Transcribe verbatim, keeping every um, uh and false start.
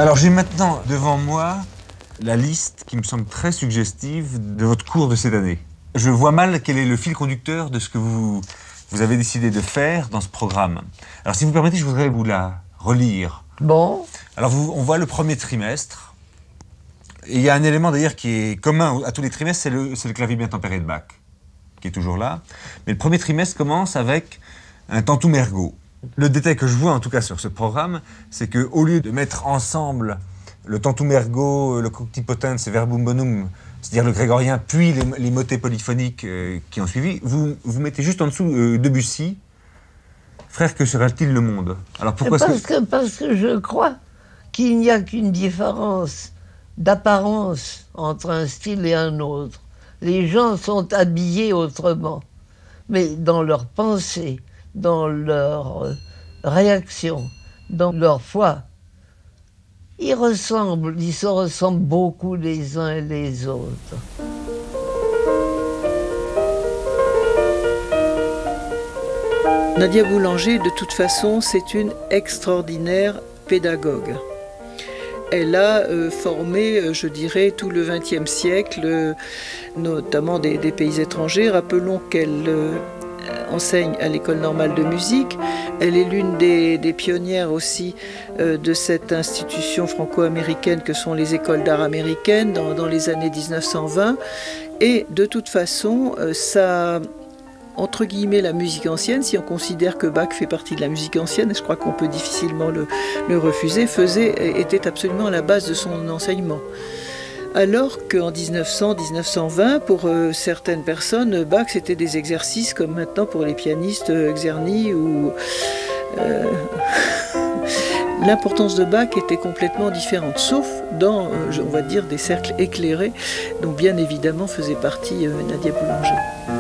Alors j'ai maintenant devant moi la liste qui me semble très suggestive de votre cours de cette année. Je vois mal quel est le fil conducteur de ce que vous, vous avez décidé de faire dans ce programme. Alors si vous permettez, je voudrais vous la relire. Bon. Alors vous, on voit le premier trimestre. Et il y a un élément d'ailleurs qui est commun à tous les trimestres, c'est le, c'est le clavier bien tempéré de Bach, qui est toujours là. Mais le premier trimestre commence avec un tantum ergo. Le détail que je vois en tout cas sur ce programme, c'est qu'au lieu de mettre ensemble le tantum ergo, le cunctipotens et verbum bonum, c'est-à-dire le grégorien, puis les, les motets polyphoniques euh, qui ont suivi, vous, vous mettez juste en dessous euh, Debussy, frère, que sera-t-il le monde? Alors pourquoi parce est-ce que... que... Parce que je crois qu'il n'y a qu'une différence d'apparence entre un style et un autre. Les gens sont habillés autrement, mais dans leur pensée, dans leur réaction, dans leur foi, ils ressemblent, ils se ressemblent beaucoup les uns et les autres. Nadia Boulanger, de toute façon, c'est une extraordinaire pédagogue. Elle a euh, formé, euh, je dirais, tout le vingtième siècle, euh, notamment des, des pays étrangers. Rappelons qu'elle euh, enseigne à l'École normale de musique. Elle est l'une des, des pionnières aussi euh, de cette institution franco-américaine que sont les écoles d'art américaines dans, dans les années dix-neuf cent vingt. Et de toute façon, euh, ça... entre guillemets la musique ancienne, si on considère que Bach fait partie de la musique ancienne, et je crois qu'on peut difficilement le, le refuser, faisait, était absolument à la base de son enseignement. Alors qu'en dix-neuf cents, dix-neuf cent vingt, pour euh, certaines personnes, Bach c'était des exercices comme maintenant pour les pianistes euh, Czerny ou... Euh, l'importance de Bach était complètement différente, sauf dans, euh, on va dire, des cercles éclairés, dont bien évidemment faisait partie euh, Nadia Boulanger.